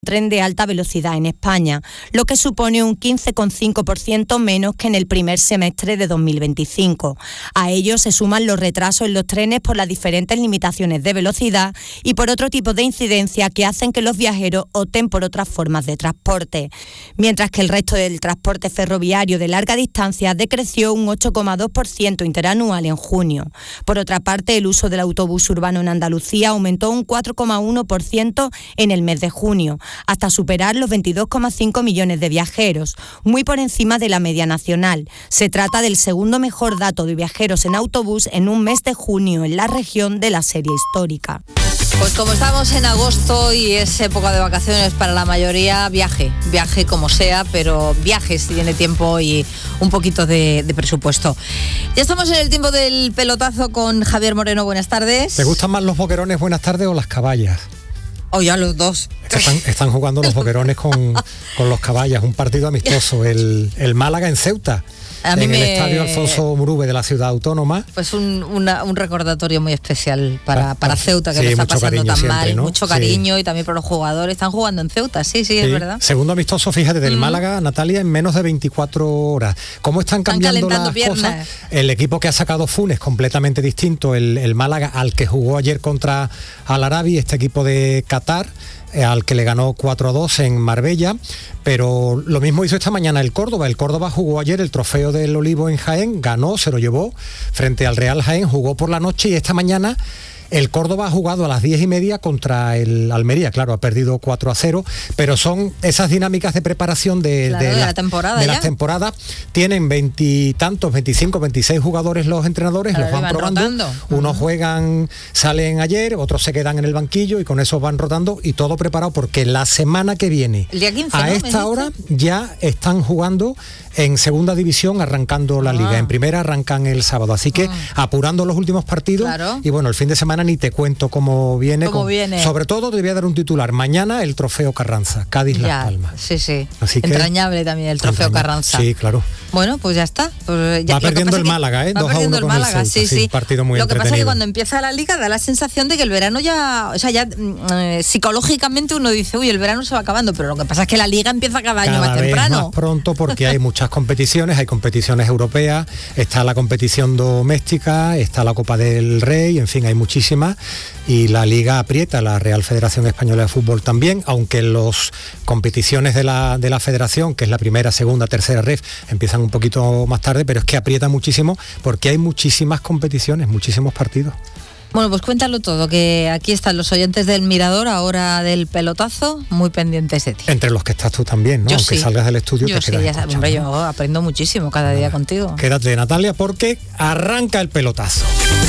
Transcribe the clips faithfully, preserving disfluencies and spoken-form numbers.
tren de alta velocidad en España, lo que supone un quince coma cinco por ciento menos que en el primer semestre de dos mil veinticinco. A ello se suman los retrasos en los trenes por las diferentes limitaciones de velocidad y por otro tipo de incidencia que hacen que los viajeros opten por otras formas de transporte. Mientras que el resto del transporte ferroviario de larga distancia decreció un ocho coma dos por ciento interanual en junio. Por otra parte, el uso del autobús urbano en Andalucía aumentó un cuatro coma uno por ciento en el mes de junio, hasta superar los veintidós coma cinco millones de viajeros, muy por encima de la media nacional. Se trata del segundo mejor dato de viajeros en autobús en un mes de junio en la región de la serie histórica. Pues como estamos en agosto y es época de vacaciones para la mayoría, viaje, viaje como sea, pero viaje si tiene tiempo y un poquito de, de presupuesto. Ya estamos en el tiempo del pelotazo con Javier Moreno, buenas tardes. ¿Te gustan más los boquerones, buenas tardes, o las caballas? O oh, ya los dos. Están, están jugando los boquerones con, con los caballas, un partido amistoso, el, el Málaga en Ceuta. A mí en me... el estadio Alfonso Murube de la ciudad autónoma. Pues un, una, un recordatorio muy especial para, para Ceuta, que sí, lo está pasando tan siempre, mal, ¿no? Mucho cariño, sí. Y también para los jugadores. Están jugando en Ceuta, sí, sí, sí, es verdad. Segundo amistoso, fíjate, del mm. Málaga, Natalia, en menos de veinticuatro horas. ¿Cómo están cambiando están las piernas. cosas? El equipo que ha sacado Funes, completamente distinto, el, el Málaga, al que jugó ayer contra Al Arabi, este equipo de Qatar, al que le ganó cuatro a dos en Marbella, pero lo mismo hizo esta mañana el Córdoba. El Córdoba jugó ayer el trofeo del Olivo en Jaén, ganó, se lo llevó frente al Real Jaén, jugó por la noche y esta mañana el Córdoba ha jugado a las diez y media contra el Almería, claro, ha perdido cuatro a cero, pero son esas dinámicas de preparación de, claro, de, de, la, la temporada de ya. las temporadas. Tienen veintitantos, veinticinco, veintiséis jugadores los entrenadores, claro, los van, van probando. Rotando. Unos uh-huh. juegan, salen ayer, otros se quedan en el banquillo y con eso van rotando y todo preparado porque la semana que viene, el día quince, a ¿no? esta hora, ya están jugando en segunda división, arrancando la ah. liga. En primera arrancan el sábado, así que ah. apurando los últimos partidos. Claro. Y bueno, el fin de semana ni te cuento cómo viene. ¿Cómo con, viene? Sobre todo te voy a dar un titular. Mañana el trofeo Carranza, Cádiz ya, Las Palmas. Sí, sí. Así entrañable que, también el trofeo entrañable. Carranza. Sí, claro. Bueno, pues ya está. Pues ya, va perdiendo el Málaga, ¿eh? Va perdiendo el Málaga, sí, sí. Un partido muy Lo que entretenido. pasa es que cuando empieza la liga da la sensación de que el verano ya, o sea, ya eh, psicológicamente uno dice, uy, el verano se va acabando, pero lo que pasa es que la liga empieza cada año cada más vez temprano. Más pronto porque hay muchas competiciones, hay competiciones europeas, está la competición doméstica, está la Copa del Rey, en fin, hay muchísimas y la liga aprieta, la Real Federación Española de Fútbol también, aunque las competiciones de la, de la federación, que es la primera, segunda, tercera ref, empiezan un poquito más tarde, pero es que aprieta muchísimo porque hay muchísimas competiciones, muchísimos partidos. Bueno, pues cuéntalo todo, que aquí están los oyentes del Mirador, ahora del pelotazo, muy pendientes de ti. Entre los que estás tú también, ¿no? Yo Aunque sí. salgas del estudio yo te sí, quedas ya sabes, hombre, yo aprendo muchísimo cada día Nada. contigo. Quédate, Natalia, porque arranca el pelotazo.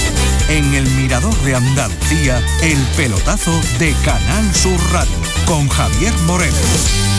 En el Mirador de Andalucía, el pelotazo de Canal Sur Radio, con Javier Moreno.